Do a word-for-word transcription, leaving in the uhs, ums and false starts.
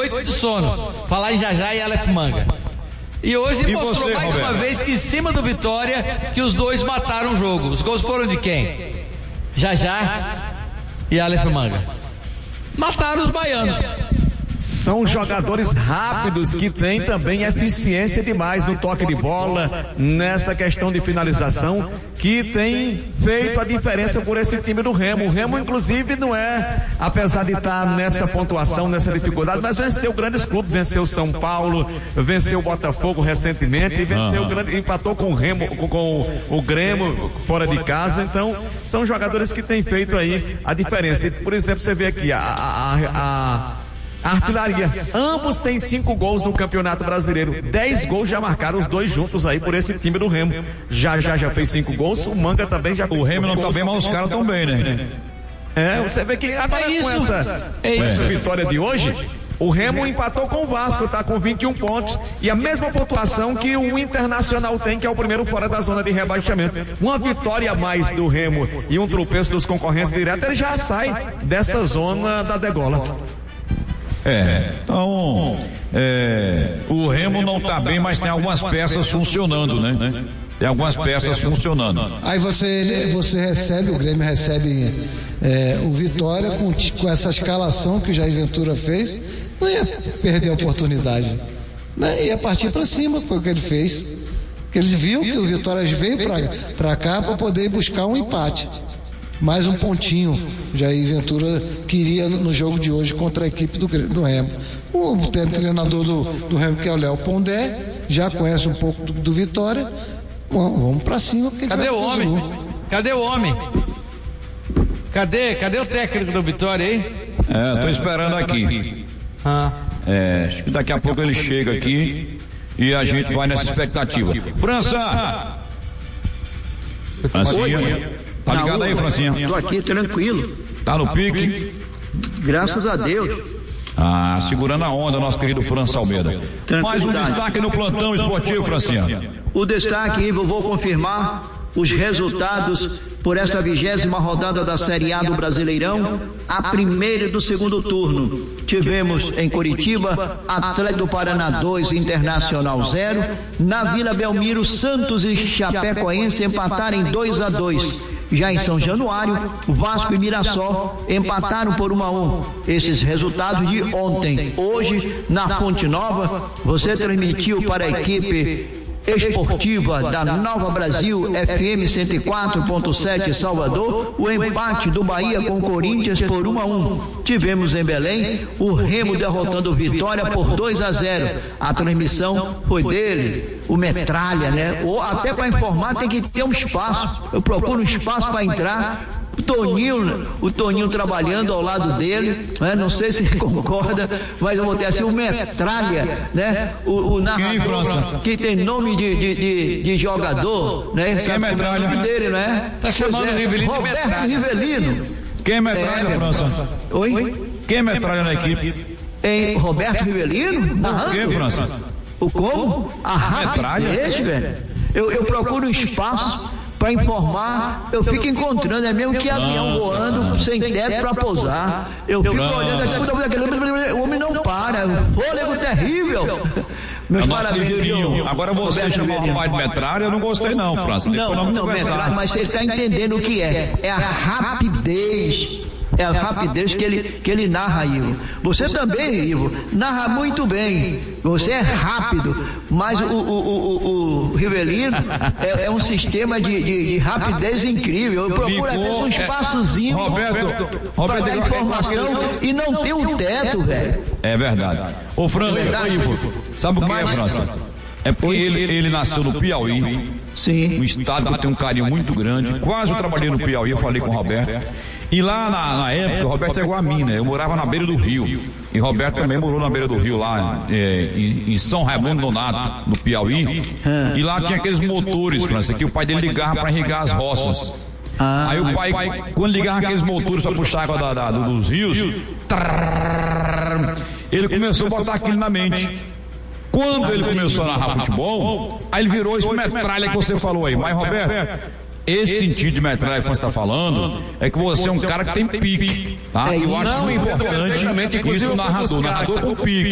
noite de sono. Falar em Jajá e Aleph Manga. E hoje e mostrou você, mais Roberto? Uma vez em cima do Vitória que os dois mataram o jogo. Os gols foram de quem? Jajá e Aleph Manga. Mataram os baianos. São jogadores rápidos que têm também eficiência demais no toque de bola, nessa questão de finalização, que tem feito a diferença por esse time do Remo. O Remo, inclusive, não é, apesar de estar nessa pontuação, nessa dificuldade, mas venceu grandes clubes, venceu São Paulo, venceu o Botafogo recentemente, e venceu, grande, empatou com o Remo, com, com o Grêmio fora de casa. Então, são jogadores que têm feito aí a diferença. E, por exemplo, você vê aqui a, a, a, a A artilharia, ambos têm cinco gols no Campeonato Brasileiro, dez gols já marcaram os dois juntos aí por esse time do Remo. Já já já fez cinco gols, o Manga também já fez. O Remo não tá bem, mas os caras estão bem, né? É, você vê que agora é com essa, é com essa vitória de hoje, o Remo empatou com o Vasco, tá com vinte e um pontos e a mesma pontuação que o Internacional tem, que é o primeiro fora da zona de rebaixamento. Uma vitória a mais do Remo e um tropeço dos concorrentes diretos, ele já sai dessa zona da degola. É, então é, o Remo não está bem, mas tem algumas peças funcionando, né? Tem algumas peças funcionando. Aí você, você recebe, o Grêmio recebe é, o Vitória com, com essa escalação que o Jair Ventura fez, não ia perder a oportunidade, né? Ia partir para cima, foi o que ele fez. Porque ele viu que o Vitória veio para cá para poder buscar um empate. Mais um pontinho, Jair Ventura queria no jogo de hoje contra a equipe do, do Remo. O treinador do, do Remo, que é o Léo Pondé, já conhece um pouco do, do Vitória. Bom, vamos pra cima. Cadê o homem? Jogo. Cadê o homem? Cadê? Cadê o técnico do Vitória aí? É, tô esperando aqui. Ah. É, acho que daqui a pouco ele chega aqui e a gente vai nessa expectativa. França! Francinha. Tá ligado na aí, Francinha? Tô aqui tranquilo. Tá no pique? Graças a Deus. Ah, segurando a onda, nosso querido França Almeida. Mais um destaque no plantão esportivo, Francinha. O destaque, Ivo, vou confirmar os resultados por esta vigésima rodada da Série A do Brasileirão, a primeira do segundo turno. Tivemos em Curitiba, Atlético do Paraná dois, Internacional zero. Na Vila Belmiro, Santos e Chapecoense empataram em dois a dois. Já em São Januário, Vasco e Mirassol empataram por um a um. Esses resultados de ontem. Hoje, na Fonte Nova, você transmitiu para a equipe esportiva da Nova Brasil F M cento e quatro ponto sete Salvador, o empate do Bahia com o Corinthians por um a um. Tivemos em Belém o Remo derrotando o Vitória por dois a zero. A transmissão foi dele, o Metralha, né? Ou até para informar tem que ter um espaço. Eu procuro um espaço para entrar. O Toninho, o Toninho trabalhando ao lado dele, né? Não sei se ele concorda, mas eu vou ter assim o Metralha, né? O, o narrador que tem nome de, de, de, de jogador, né? Quem é Metralha? O nome dele, né? Tá chamando o Rivelino Roberto de Metralha. Rivelino. Quem é Metralha, é, França? Oi? Quem é Metralha na equipe? Em Roberto Rivelino? Por que, França? O como? A rapidez, velho. Eu, eu procuro um espaço para informar, eu fico encontrando, é mesmo que avião voando sem teto para pousar. Eu fico olhando assim, o homem não para, fôlego terrível. Meus parabéns. Agora você chamou o pai de Metralha, eu não gostei não, França. Não, não, Metralha, mas ele está entendendo o que é. É a rapidez. É a rapidez que ele, que ele narra, Ivo. Você também, Ivo, narra muito bem. Você é rápido, mas o, o, o, o Rivelino é, é um sistema de, de, de rapidez incrível. Eu procuro até um espaçozinho para dar informação e não ter um teto, velho. É verdade. Ô, França, é Ivo, sabe o que é, França? É porque ele, ele nasceu no Piauí. Sim. Um estado que eu tenho um carinho muito grande. Quase eu trabalhei no Piauí, eu falei com o Roberto. E lá na, na época, o Roberto é igual a mim, né? Eu morava na beira do rio. E o Roberto também morou na beira do rio, lá é, em, em São Raimundo Nonato, no Piauí. E lá tinha aqueles motores, França, que o pai dele ligava para irrigar as roças. Aí o pai, quando ligava aqueles motores para puxar água da, da, dos rios, trrr, ele começou a botar aquilo na mente. Quando ele começou a narrar futebol, aí ele virou esse Metralha que você falou aí. Mas, Roberto, esse sentido de Metralha que você está falando é que você é um cara que tem pique, tá? Eu acho muito importante isso do narrador, narrador com pique.